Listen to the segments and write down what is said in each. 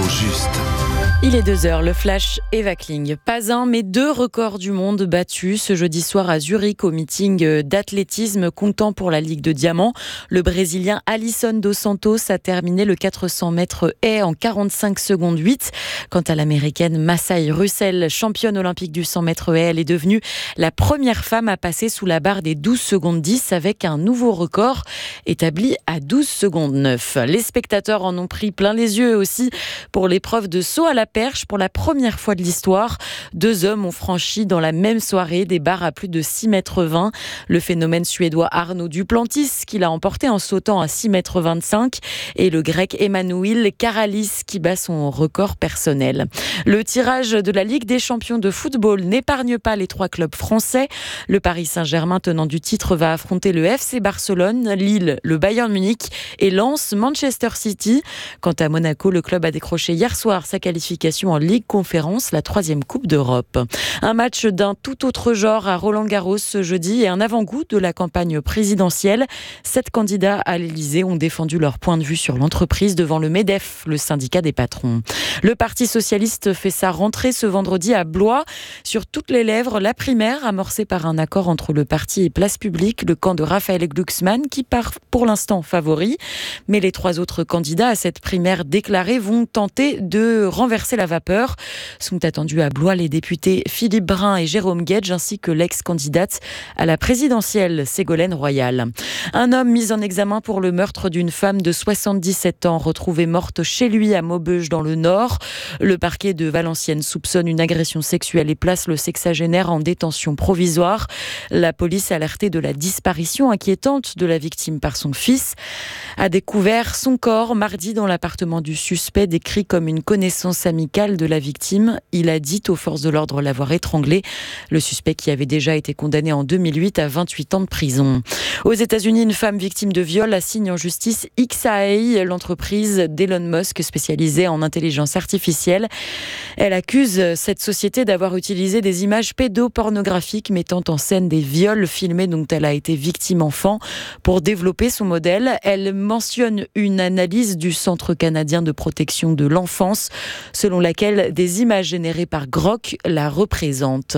juste. Il est 2h, le flash Eva Kling. Pas un, mais 2 records du monde battus ce jeudi soir à Zurich au meeting d'athlétisme comptant pour la Ligue de Diamant. Le Brésilien Alisson dos Santos a terminé le 400 mètres haies en 45 secondes 8. Quant à l'américaine Masai Russell, championne olympique du 100 mètres haies, elle est devenue la première femme à passer sous la barre des 12 secondes 10 avec un nouveau record établi à 12 secondes 9. Les spectateurs en ont pris plein les yeux aussi pour l'épreuve de saut à la perche. Pour la première fois de l'histoire, 2 hommes ont franchi dans la même soirée des barres à plus de 6,20 mètres. Le phénomène suédois Arnaud Duplantis, qui l'a emporté en sautant à 6,25 mètres, et le grec Emmanuel Karalis, qui bat son record personnel. Le tirage de la Ligue des champions de football n'épargne pas les 3 clubs français. Le Paris Saint-Germain, tenant du titre, va affronter le FC Barcelone, Lille, le Bayern Munich et Lens, Manchester City. Quant à Monaco, le club a décroché hier soir sa qualification en Ligue Conférence, la 3e Coupe d'Europe. Un match d'un tout autre genre à Roland-Garros ce jeudi et un avant-goût de la campagne présidentielle. 7 candidats à l'Élysée ont défendu leur point de vue sur l'entreprise devant le MEDEF, le syndicat des patrons. Le Parti socialiste fait sa rentrée ce vendredi à Blois. Sur toutes les lèvres, la primaire amorcée par un accord entre le parti et Place Publique, le camp de Raphaël Glucksmann qui part pour l'instant favori. Mais les 3 autres candidats à cette primaire déclarée vont tenter de renverser la vapeur. Sont attendus à Blois les députés Philippe Brun et Jérôme Guedj ainsi que l'ex-candidate à la présidentielle Ségolène Royal. Un homme mis en examen pour le meurtre d'une femme de 77 ans retrouvée morte chez lui à Maubeuge dans le Nord. Le parquet de Valenciennes soupçonne une agression sexuelle et place le sexagénaire en détention provisoire. La police, alertée de la disparition inquiétante de la victime par son fils, a découvert son corps mardi dans l'appartement du suspect, décrit comme une connaissance amicale de la victime. Il a dit aux forces de l'ordre l'avoir étranglé. Le suspect, qui avait déjà été condamné en 2008 à 28 ans de prison. Aux États-Unis, une femme victime de viol assigne en justice XAI, l'entreprise d'Elon Musk spécialisée en intelligence artificielle. Elle accuse cette société d'avoir utilisé des images pédopornographiques mettant en scène des viols filmés dont elle a été victime enfant pour développer son modèle. Elle mentionne une analyse du Centre canadien de protection de l'enfance selon laquelle des images générées par Grok la représentent.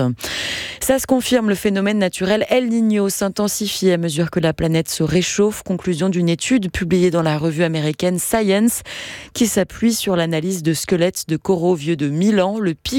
Ça se confirme, le phénomène naturel El Niño s'intensifie à mesure que la planète se réchauffe. Conclusion d'une étude publiée dans la revue américaine Science qui s'appuie sur l'analyse de squelettes de coraux vieux de 1000 ans. Le pic